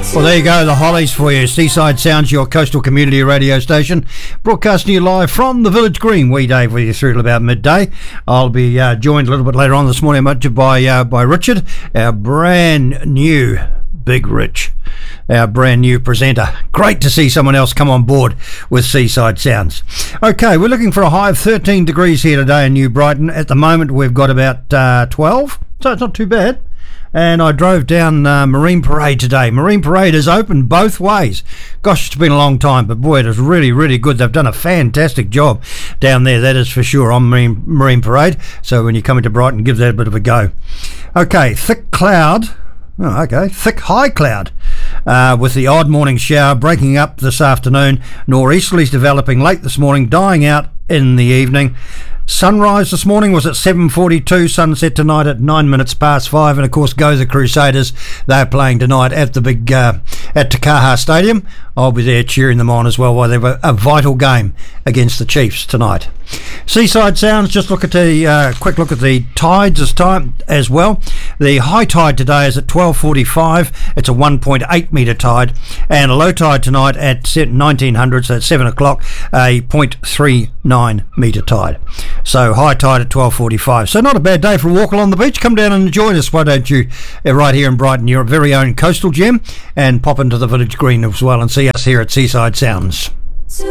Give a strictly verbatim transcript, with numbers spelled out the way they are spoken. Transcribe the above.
Well, there you go, the Hollies for you. Seaside Sounds, your coastal community radio station, broadcasting you live from the Village Green. We Dave with you through till about midday. I'll be uh, joined a little bit later on this morning by uh, by Richard, our brand new Big Rich, our brand new presenter. Great to see someone else come on board with Seaside Sounds. Okay, we're looking for a high of thirteen degrees here today in New Brighton. At the moment, we've got about uh, twelve, so it's not too bad. And I drove down uh, Marine Parade today. Marine Parade is open both ways. Gosh, it's been a long time, but boy, it is really, really good. They've done a fantastic job down there, that is for sure, on Marine, Marine Parade. So when you come into Brighton, give that a bit of a go. Okay, thick cloud. Oh, okay, thick high cloud. Uh, with the odd morning shower breaking up this afternoon. Nor'easterlies developing late this morning, dying out in the evening. Sunrise this morning was at seven forty-two, sunset tonight at nine minutes past five, and of course go the Crusaders. They're playing tonight at the big uh, at Takaha Stadium. I'll be there cheering them on as well while they have a, a vital game against the Chiefs tonight. Seaside Sounds, just look at the uh, quick look at the tides this time as well. The high tide today is at twelve forty-five. It's a one point eight metre tide, and a low tide tonight at nineteen hundred, so at seven o'clock, a zero point three nine metre tide. So high tide at twelve forty-five. So not a bad day for a walk along the beach. Come down and join us, why don't you, uh, right here in Brighton, your very own coastal gem, and pop into the Village Green as well and see us here at Seaside Sounds.